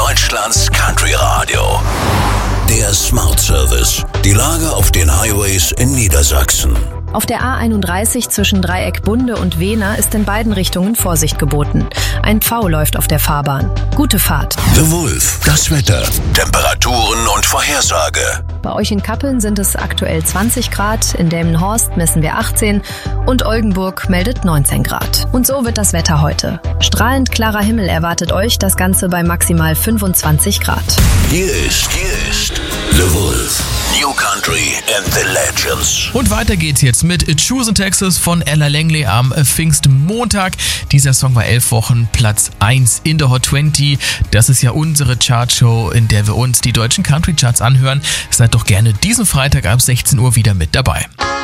Deutschlands Country Radio. Der Smart Service. Die Lage auf den Highways in Niedersachsen. Auf der A31 zwischen Dreieck Bunde und Wehner ist in beiden Richtungen Vorsicht geboten. Ein Pfau läuft auf der Fahrbahn. Gute Fahrt. The Wolf. Das Wetter. Temperaturen und Vorhersage. Bei euch in Kappeln sind es aktuell 20 Grad, in Delmenhorst messen wir 18 und Oldenburg meldet 19 Grad. Und so wird das Wetter heute. Strahlend klarer Himmel erwartet euch, das Ganze bei maximal 25 Grad. Hier ist The Wolf. New Country and the Legends. Und weiter geht's jetzt mit Choose in Texas von Ella Langley am Pfingstmontag. Dieser Song war 11 Wochen Platz 1 in der Hot 20. Das ist ja unsere Chartshow, in der wir uns die deutschen Country Charts anhören. Seid doch gerne diesen Freitag ab 16 Uhr wieder mit dabei.